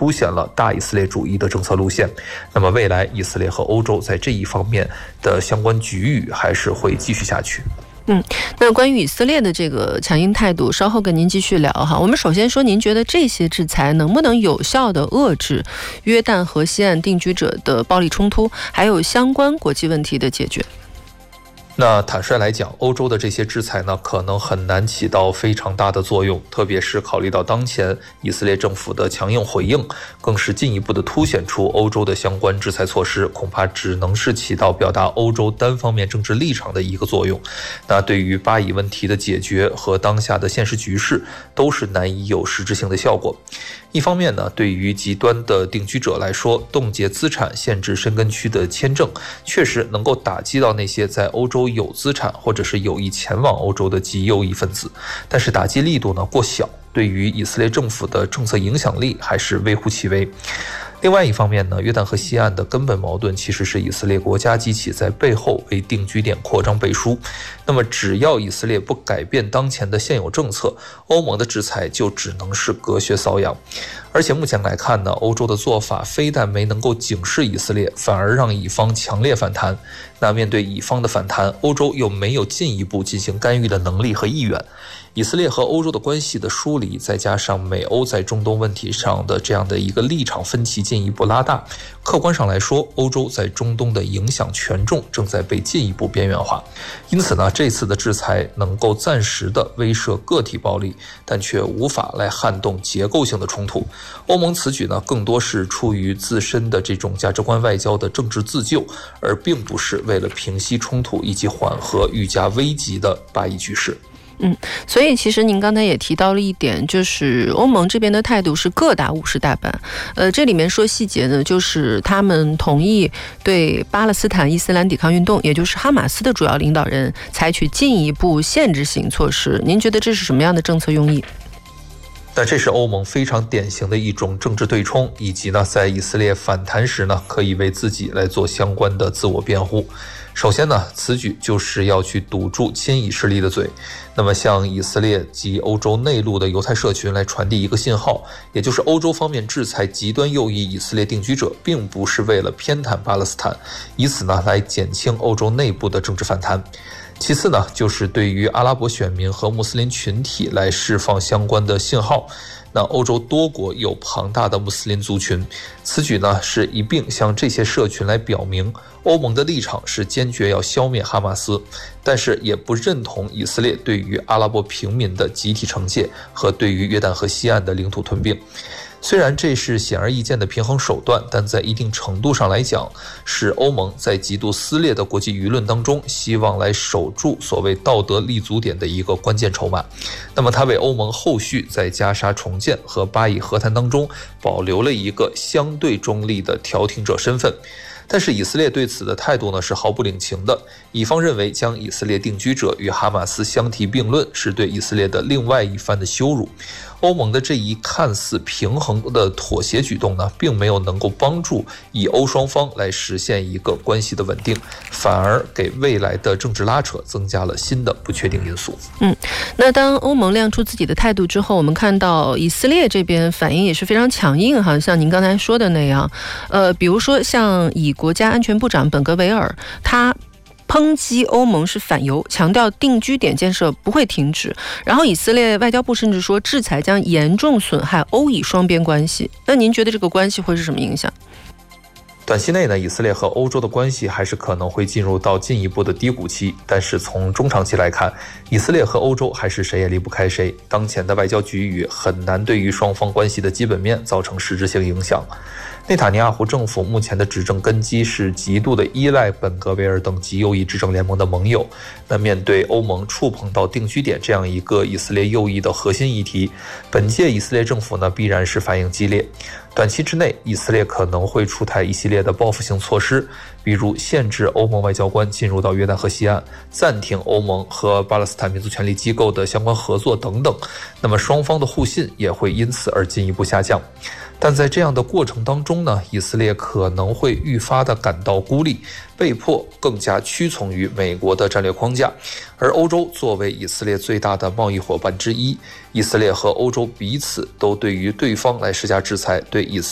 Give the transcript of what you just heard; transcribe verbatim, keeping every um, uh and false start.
凸显了大以色列主义的政策路线。那么未来以色列和欧洲在这一方面的相关局域还是会继续下去。 嗯，那关于以色列的这个强硬态度，稍后跟您继续聊哈。我们首先说，您觉得这些制裁能不能有效地遏制约旦和西岸定居者的暴力冲突，还有相关国际问题的解决？ 那坦率来讲，欧洲的这些制裁呢，可能很难起到非常大的作用，特别是考虑到当前以色列政府的强硬回应，更是进一步的凸显出欧洲的相关制裁措施恐怕只能是起到表达欧洲单方面政治立场的一个作用。那对于巴以问题的解决和当下的现实局势，都是难以有实质性的效果。一方面呢，对于极端的定居者来说，冻结资产、限制申根区的签证，确实能够打击到那些在欧洲有资产或者是有意前往欧洲的极右翼分子，但是打击力度呢过小，对于以色列政府的政策影响力还是微乎其微。另外一方面呢，约旦河西岸的根本矛盾其实是以色列国家机器在背后为定居点扩张背书。那么只要以色列不改变当前的现有政策，欧盟的制裁就只能是隔靴搔痒。而且目前来看呢，欧洲的做法非但没能够警示以色列，反而让以方强烈反弹。那面对以方的反弹，欧洲又没有进一步进行干预的能力和意愿。以色列和欧洲的关系的疏离，再加上美欧在中东问题上的这样的一个立场分歧进一步拉大，客观上来说，欧洲在中东的影响权重正在被进一步边缘化。因此呢，这次的制裁能够暂时的威慑个体暴力，但却无法来撼动结构性的冲突。欧盟此举呢，更多是出于自身的这种价值观外交的政治自救，而并不是为了平息冲突以及缓和愈加危急的巴以局势。 嗯，所以其实您刚才也提到了一点，就是欧盟这边的态度是各打五十大板。呃，这里面说细节呢，就是他们同意对巴勒斯坦伊斯兰抵抗运动，也就是哈马斯的主要领导人采取进一步限制性措施。您觉得这是什么样的政策用意？ 那这是欧盟非常典型的一种政治对冲，以及呢，在以色列反弹时呢，可以为自己来做相关的自我辩护。首先呢，此举就是要去堵住亲以势力的嘴，那么向以色列及欧洲内陆的犹太社群来传递一个信号，也就是欧洲方面制裁极端右翼以色列定居者，并不是为了偏袒巴勒斯坦，以此呢来减轻欧洲内部的政治反弹。其次呢，就是对于阿拉伯选民和穆斯林群体来释放相关的信号。那欧洲多国有庞大的穆斯林族群，此举呢是一并向这些社群来表明，欧盟的立场是坚决要消灭哈马斯，但是也不认同以色列对于阿拉伯平民的集体惩戒和对于约旦河西岸的领土吞并。虽然这是显而易见的平衡手段，但在一定程度上来讲，是欧盟在极度撕裂的国际舆论当中，希望来守住所谓道德立足点的一个关键筹码。那么它为欧盟后续在加沙重建和巴以和谈当中保留了一个相对中立的调停者身份。但是以色列对此的态度呢是毫不领情的，以方认为将以色列定居者与哈马斯相提并论是对以色列的另外一番的羞辱。欧盟的这一看似平衡的妥协举动呢，并没有能够帮助以欧双方来实现一个关系的稳定，反而给未来的政治拉扯增加了新的不确定因素。 嗯，那当欧盟亮出自己的态度之后，我们看到以色列这边反应也是非常强硬哈，像您刚才说的那样，呃，比如说像以国家安全部长本格维尔，他抨击欧盟是反犹，强调定居点建设不会停止。然后以色列外交部甚至说，制裁将严重损害欧以双边关系。那您觉得这个关系会是什么影响？ 短期内呢，以色列和欧洲的关系还是可能会进入到进一步的低谷期，但是从中长期来看，以色列和欧洲还是谁也离不开谁。当前的外交局域很难对于双方关系的基本面造成实质性影响。内塔尼亚胡政府目前的执政根基是极度的依赖本格维尔等极右翼执政联盟的盟友。那面对欧盟触碰到定居点这样一个以色列右翼的核心议题，本届以色列政府呢必然是反应激烈。短期之内，以色列可能会出台一系列的报复性措施，比如限制欧盟外交官进入到约旦河西岸，暂停欧盟和巴勒斯坦民族权利机构的相关合作等等。那么双方的互信也会因此而进一步下降。但在这样的过程当中呢，以色列可能会愈发的感到孤立，被迫更加屈从于美国的战略框架。而欧洲作为以色列最大的贸易伙伴之一，以色列和欧洲彼此都对于对方来施加制裁，对以色列